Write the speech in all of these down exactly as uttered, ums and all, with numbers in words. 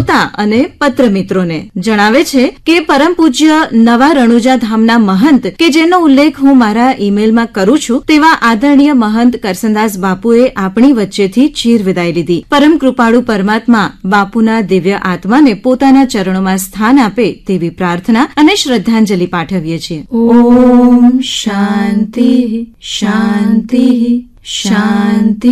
શ્રોતા અને પત્ર મિત્રોને જણાવે છે કે પરમ પૂજ્ય નવા રણુજા ધામના મહંત કે જેનો ઉલ્લેખ હું મારા ઈમેલમાં કરું છું તેવા આદરણીય મહંત કરસનદાસ બાપુએ આપણી વચ્ચેથી ચીર વિદાય લીધી. પરમ કૃપાળુ પરમાત્મા બાપુના દિવ્ય આત્માને પોતાના ચરણોમાં સ્થાન આપે તેવી પ્રાર્થના અને શ્રદ્ધાંજલિ પાઠવીએ છીએ. ઓમ શાંતિ શાંતિ શાંતિ.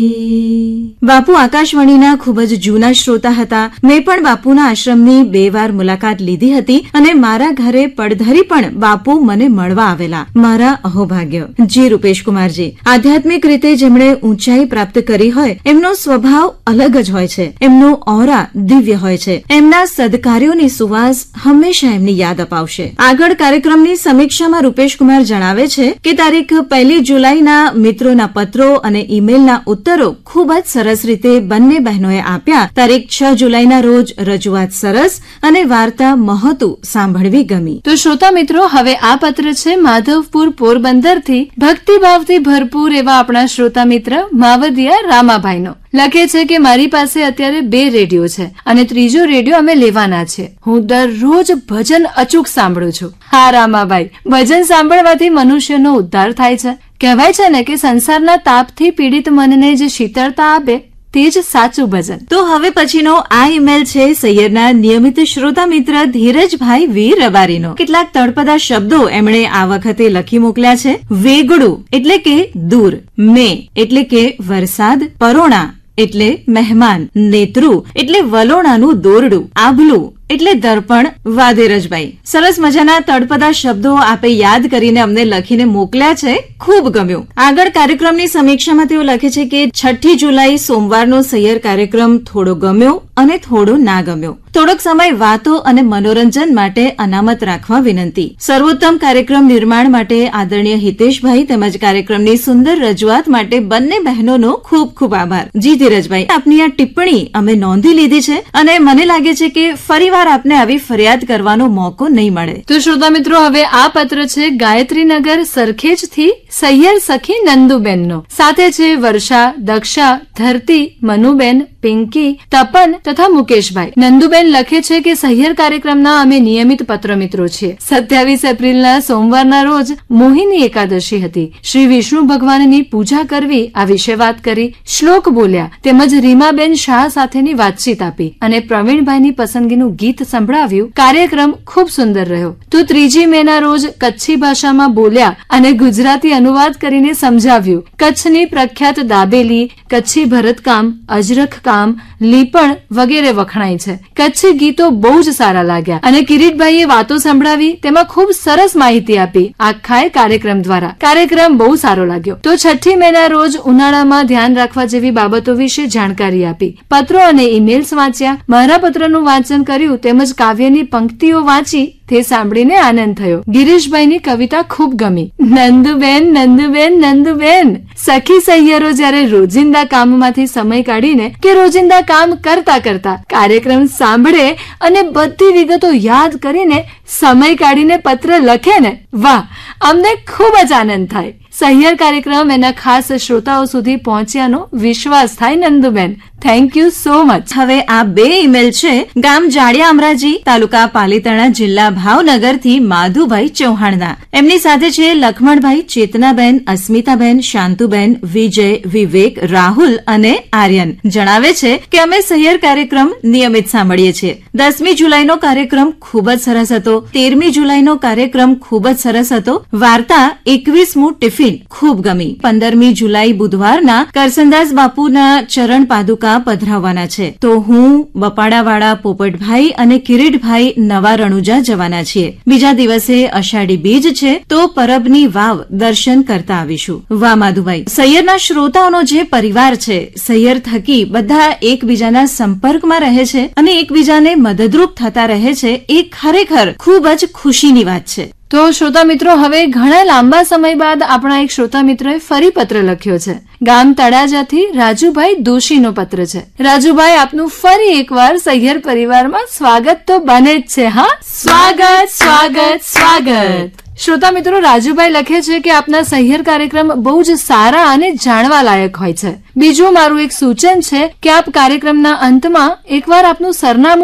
બાપુ આકાશવાણીના ખૂબ જ જૂના શ્રોતા હતા. મેં પણ બાપુના આશ્રમની બે વાર મુલાકાત લીધી હતી અને મારા ઘરે પડધરી પણ બાપુ મને મળવા આવેલા. મારા અહોભાગ્ય. જી રૂપેશકુમારજી, આધ્યાત્મિક રીતે જેમણે ઊંચાઈ પ્રાપ્ત કરી હોય એમનો સ્વભાવ અલગ જ હોય છે. એમનું ઓરા દિવ્ય હોય છે. એમના સદકાર્યોની સુવાસ હંમેશા એમની યાદ અપાવશે. આગળ કાર્યક્રમની સમીક્ષામાં રૂપેશકુમાર જણાવે છે કે તારીખ પહેલી જુલાઈના મિત્રોના પત્રો અને ઈમેલના ઉત્તરો ખૂબ જ સરસ રીતે બંને બહેનોએ આપ્યા. તારીખ છ જુલાઈના રોજ રજૂઆત સરસ અને વાર્તા મહતુ સાંભળવી ગમી. તો શ્રોતા મિત્રો, હવે આ પત્ર છે માધવપુર પોરબંદરથી ભક્તિભાવથી ભરપૂર એવા આપણા શ્રોતા મિત્ર માવદિયા રામાભાઈનો. લખે છે કે મારી પાસે અત્યારે બે રેડિયો છે અને ત્રીજો રેડિયો અમે લેવાના છે. હું દરરોજ ભજન અચૂક સાંભળું છું. હા રામાભાઈ, ભજન સાંભળવાથી મનુષ્યનો ઉદ્ધાર થાય છે. કહેવાય છે ને કે સંસારના તાપથી પીડિત મનને જે શીતળતા આપે તે જ સાચું ભજન. તો હવે પછીનો આ ઈમેલ છે સૈયરના નિયમિત શ્રોતા મિત્ર ધીરજભાઈ વી રબારીનો. કેટલાક તળપદા શબ્દો એમણે આ વખતે લખી મોકલ્યા છે. વેગડું એટલે કે દૂર, મે એટલે કે વરસાદ, પરોણા એટલે મહેમાન, નેત્રુ એટલે વલોણાનું દોરડું, આભલું એટલે દર્પણ. વાદેરજભાઈ, સરસ મજાના તળપદા શબ્દો આપે યાદ કરીને અમને લખીને મોકલ્યા છે. ખૂબ ગમ્યું. આગળ કાર્યક્રમની સમીક્ષામાં તેઓ લખે છે કે છઠ્ઠી જુલાઈ સોમવારનો સૈયર કાર્યક્રમ થોડો ગમ્યો અને થોડો ના ગમ્યો. થોડોક સમય વાતો અને મનોરંજન માટે અનામત રાખવા વિનંતી. સર્વોત્તમ કાર્યક્રમ નિર્માણ માટે આદરણીય હિતેશભાઈ તેમજ કાર્યક્રમની સુંદર રજૂઆત માટે બંને બહેનોનો ખૂબ ખૂબ આભાર. જી ધીરજભાઈ, આપની આ ટિપ્પણી અમે નોંધી લીધી છે અને મને લાગે છે કે ફરી આપને આવી ફરિયાદ કરવાનો મોકો નહીં મળે. તો શ્રોતા મિત્રો, હવે આ પત્ર છે ગાયત્રીનગર સરખેજ થી સૈયર સખી નંદુબેનનો. સાથે છે વર્ષા, દક્ષા, ધરતી, મનુબેન, પિંકી, તપન તથા મુકેશભાઈ. નંદુબેન લખે છે કે સૈયર કાર્યક્રમના અમે નિયમિત પત્ર મિત્રો છીએ. સત્યાવીસ એપ્રિલના સોમવારના રોજ મોહિની એકાદશી હતી. શ્રી વિષ્ણુ ભગવાનની પૂજા કરવી આ વિશે વાત કરી, શ્લોક બોલ્યા તેમજ રીમાબેન શાહ સાથેની વાતચીત આપી અને પ્રવીણભાઈની પસંદગીનું ગીત સંભળાવ્યું. કાર્યક્રમ ખૂબ સુંદર રહ્યો. તો ત્રીજી મે ના રોજ કચ્છી ભાષામાં બોલ્યા અને ગુજરાતી અનુવાદ કરીને સમજાવ્યું. કચ્છની પ્રખ્યાત દાબેલી, કચ્છી ભરતકામ, અજરખ કામ, લીપણ વગેરે વખણાય છે. કચ્છી ગીતો બહુ જ સારા લાગ્યા અને કિરીટભાઈએ વાતો સંભળાવી, તેમાં ખૂબ સરસ માહિતી આપી આખાય કાર્યક્રમ દ્વારા. કાર્યક્રમ બહુ સારો લાગ્યો. તો છઠ્ઠી મે ના રોજ ઉનાળામાં ધ્યાન રાખવા જેવી બાબતો વિશે જાણકારી આપી. પત્રો અને ઈમેલ્સ વાંચ્યા. મારા પત્રનું વાંચન કર્યું તેમજ કાવ્યની પંક્તિઓ વાંચી તે સાંભળીને આનંદ થયો. ગિરીશભાઈની કવિતા ખૂબ ગમી. નંદુબેન નંદુબેન નંદુબેન, સખી સૈયરો જયારે રોજિંદા કામમાંથી સમય કાઢીને કે રોજિંદા કામ કરતા કરતા કાર્યક્રમ સાંભળે અને બધી વિગતો યાદ કરીને સમય કાઢીને પત્ર લખે ને, વાહ, અમને ખૂબ જ આનંદ થાય. સહિયર કાર્યક્રમ એના ખાસ શ્રોતાઓ સુધી પહોંચ્યાનો વિશ્વાસ થાય. Nanduben, thank you so much. હવે આ બે ઈમેલ છે ગામ જાડિયા અમરાજી, તાલુકા પાલીતાણા, જિલ્લા ભાવનગર થી માધુભાઈ ચૌહાણના. એમની સાથે છે લખમણભાઈ, ચેતનાબેન, અસ્મિતાબેન, શાંતુબેન, વિજય, વિવેક, રાહુલ અને આર્યન. જણાવે છે કે અમે સહિયર કાર્યક્રમ નિયમિત સાંભળીએ છીએ. દસમી જુલાઈનો કાર્યક્રમ ખૂબ જ સરસ હતો. તેરમી જુલાઈનો કાર્યક્રમ ખૂબ જ સરસ હતો. વાર્તા એકવીસમું ટિફિન ખૂબ ગમી. પંદરમી જુલાઈ બુધવારના કરસનદાસ બાપુના ચરણ પાદુકા પધરાવવાના છે. તો હું, બપાડાવાળા પોપટભાઈ અને કિરીટભાઈ નવા રણુજા જવાના છીએ. બીજા દિવસે અષાઢી બીજ છે તો પરબની વાવ દર્શન કરતા આવીશું. વાહ માધુભાઈ, સૈયરના શ્રોતાઓનો જે પરિવાર છે, સૈયર થકી બધા એકબીજાના સંપર્કમાં રહે છે અને એકબીજાને મદદરૂપ થતા રહે છે, એ ખરેખર ખૂબ જ ખુશીની વાત છે. તો શ્રોતા મિત્રો, હવે ઘણા લાંબા સમય બાદ આપણા એક શ્રોતા મિત્રોએ ફરી પત્ર લખ્યો છે. ગામ તળાજાથી રાજુભાઈ દોશીનો પત્ર છે. રાજુભાઈ, આપનું ફરી એકવાર સૈયર પરિવારમાં સ્વાગત તો બને જ છે. હા, સ્વાગત સ્વાગત સ્વાગત. શ્રોતા મિત્રો, રાજુભાઈ લખે છે કે આપના સહિયર કાર્યક્રમ બહુ જ સારા અને જાણવા લાયક હોય છે. બીજું મારું એક સૂચન છે કે આપ કાર્યક્રમના અંતમાં એકવાર આપનું સરનામું